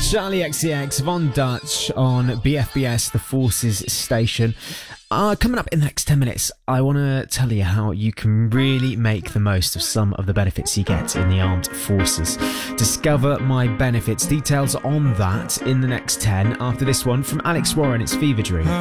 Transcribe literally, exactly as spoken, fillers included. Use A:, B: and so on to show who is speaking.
A: Charlie X C X, Von Dutch on B F B S, the Forces station. Uh, coming up in the next ten minutes, I want to tell you how you can really make the most of some of the benefits you get in the armed forces. Discover my benefits. Details on that in the next ten after this one from Alex Warren. It's Fever Dream.